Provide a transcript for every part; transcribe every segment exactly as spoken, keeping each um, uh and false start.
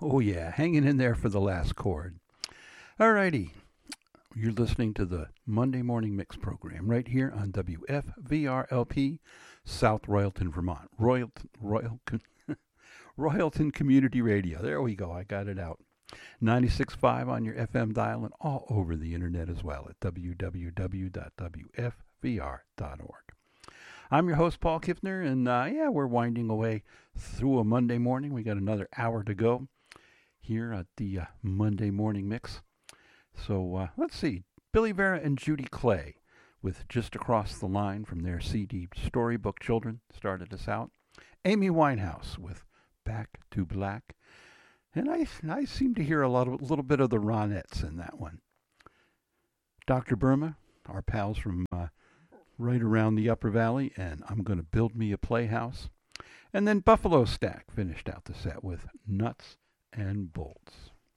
Oh, yeah, hanging in there for the last chord. Alrighty, you're listening to the Monday Morning Mix program right here on W F V R L P, South Royalton, Vermont. Royalton, Royal, Royalton Community Radio. There we go, I got it out. ninety-six point five on your F M dial and all over the internet as well at w w w dot w f v r dot org. I'm your host, Paul Kiffner, and uh, yeah, we're winding away through a Monday morning. We got another hour to go here at the uh, Monday Morning Mix. So uh, let's see. Billy Vera and Judy Clay with Just Across the Line from their C D Storybook Children started us out. Amy Winehouse with Back to Black. And I, I seem to hear a lot of, a little bit of the Ronettes in that one. Doctor Burma, our pals from uh, right around the Upper Valley, and I'm Gonna Build Me a Playhouse. And then Buffalo Stack finished out the set with Nuts and Bolts.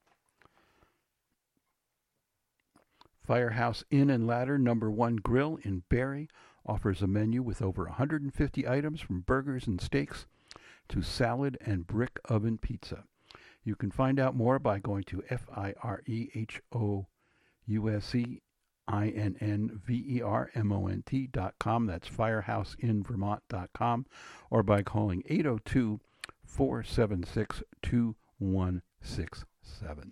Firehouse Inn and Ladder Number One Grill in Barrie offers a menu with over one hundred fifty items from burgers and steaks to salad and brick oven pizza. You can find out more by going to F I R E H O U S E I N N V E R M O N T dot com. That's firehouse in vermont dot com, or by calling eight oh two, four seven six, two one six seven.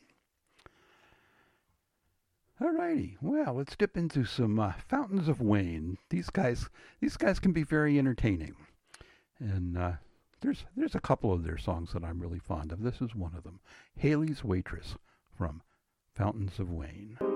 Alrighty, well, let's dip into some uh, Fountains of Wayne. These guys, these guys can be very entertaining, and uh, there's there's a couple of their songs that I'm really fond of. This is one of them, Haley's Waitress from Fountains of Wayne.